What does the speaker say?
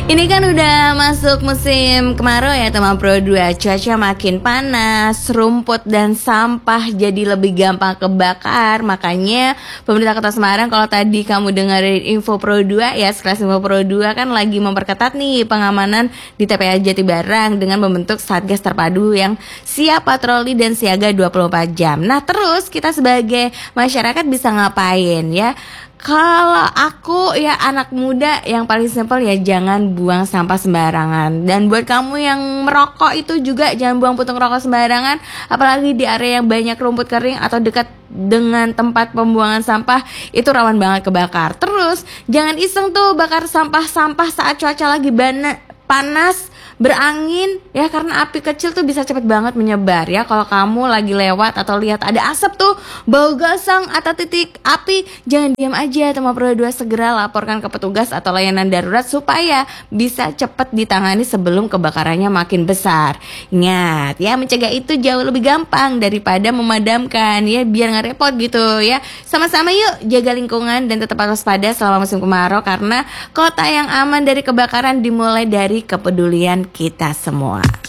Ini kan udah masuk musim kemarau ya teman Pro 2. Cuaca makin panas, rumput dan sampah jadi lebih gampang kebakar. Makanya pemerintah Kota Semarang, kalau tadi kamu dengerin info Pro 2 ya, sekelas info Pro 2 kan lagi memperketat nih pengamanan di TPA Jatibarang dengan membentuk Satgas Terpadu yang siap patroli dan siaga 24 jam. Nah, terus kita sebagai masyarakat bisa ngapain ya? Kalau aku ya anak muda, yang paling simpel ya jangan buang sampah sembarangan. Dan buat kamu yang merokok itu juga jangan buang puntung rokok sembarangan, apalagi di area yang banyak rumput kering atau dekat dengan tempat pembuangan sampah, itu rawan banget kebakar. Terus jangan iseng tuh bakar sampah-sampah saat cuaca lagi panas, berangin ya, karena api kecil tuh bisa cepet banget menyebar ya. Kalau kamu lagi lewat atau lihat ada asap tuh, bau gasang atau titik api, jangan diam aja teman Pro 2, segera laporkan ke petugas atau layanan darurat supaya bisa cepet ditangani sebelum kebakarannya makin besar. Ingat ya, mencegah itu jauh lebih gampang daripada memadamkan ya, biar nggak repot gitu ya. Sama-sama yuk jaga lingkungan dan tetap waspada selama musim kemarau, karena kota yang aman dari kebakaran dimulai dari kepedulian kita semua.